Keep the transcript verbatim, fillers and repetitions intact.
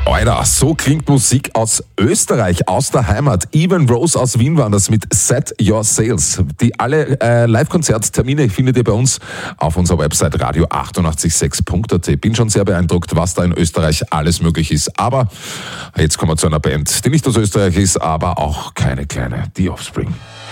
Alter, so klingt Musik aus Österreich, aus der Heimat. Even Rose aus Wien waren das mit Set Your Sails. Die alle äh, Live-Konzerttermine findet ihr bei uns auf unserer Website radio achtundachtzig sechs punkt a t. Bin schon sehr beeindruckt, was da in Österreich alles möglich ist. Aber jetzt kommen wir zu einer Band, die nicht aus Österreich ist, aber auch keine kleine, die Offspring.